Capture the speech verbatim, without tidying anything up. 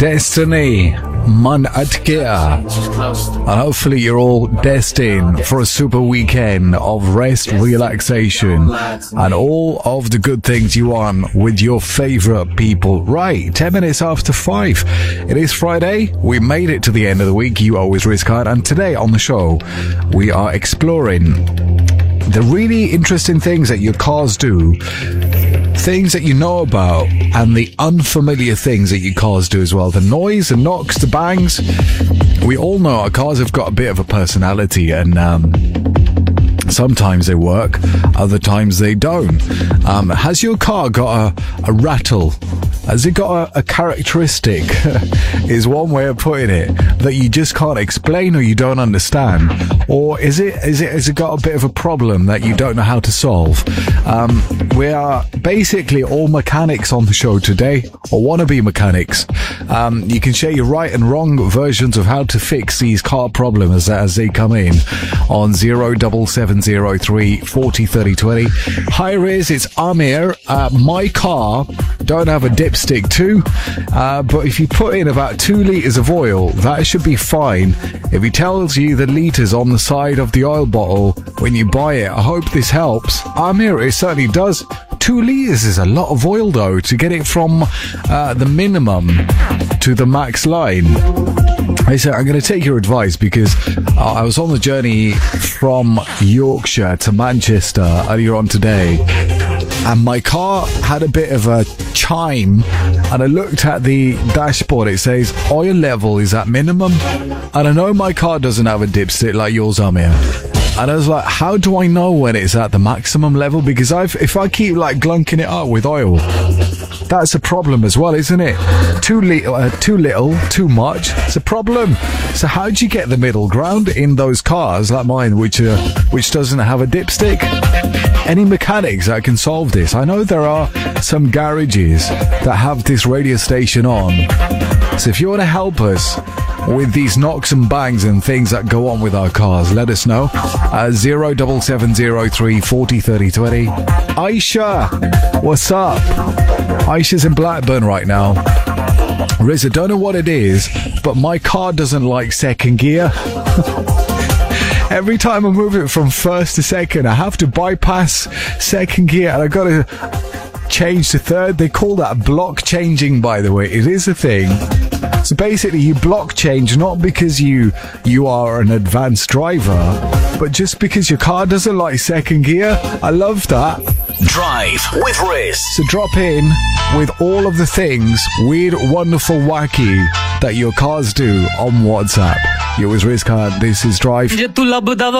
Destiny, Man Atkia. And hopefully you're all destined for a super weekend of rest, relaxation, and all of the good things you want with your favorite people. Right, ten minutes after five. It is Friday. We made it to the end of the week. You always risk hard. And today on the show, we are exploring the really interesting things that your cars do, things that you know about, and the unfamiliar things that your cars do as well. The noise, the knocks, the bangs. We all know our cars have got a bit of a personality, and um, sometimes they work, other times they don't. Um, has your car got a, a rattle? Has it got a, a characteristic, is one way of putting it, that you just can't explain or you don't understand? Or is it, is it, has it got a bit of a problem that you don't know how to solve? Um, we are basically all mechanics on the show today, or wannabe mechanics. Um, you can share your right and wrong versions of how to fix these car problems as they come in on zero double seven zero three forty thirty twenty. Hi Riz, it's Amir. Uh, my car don't have a dipstick too, uh, but if you put in about two litres of oil, that should be fine. If he tells you the litres on the side of the oil bottle when you buy it, I hope this helps. Amir, it certainly does. Two litres is a lot of oil though, to get it from uh, the minimum to the max line. I said, I'm going to take your advice, because uh, I was on the journey from Yorkshire to Manchester earlier on today, and my car had a bit of a chime, and I looked at the dashboard. It says oil level is at minimum, and I know my car doesn't have a dipstick like yours, Amir. And I was like, how do I know when it's at the maximum level? Because I've, if I keep like glunking it up with oil, that's a problem as well, isn't it? Too little, uh, too little, too much. It's a problem. So how do you get the middle ground in those cars like mine, which uh, which doesn't have a dipstick? Any mechanics that can solve this? I know there are some garages that have this radio station on. So if you want to help us with these knocks and bangs and things that go on with our cars, let us know. Uh, zero double seven zero three forty thirty twenty. Aisha, what's up? Aisha's in Blackburn right now. Riz, I don't know what it is, but my car doesn't like second gear. Every time I move it from first to second, I have to bypass second gear, and I got to change to third. They call that block changing, by the way. It is a thing. So basically, you block change not because you you are an advanced driver, but just because your car doesn't like second gear. I love that. Drive with Riz. So drop in with all of the things, weird, wonderful, wacky, that your cars do on WhatsApp. You're with Riz Khan. This is Drive.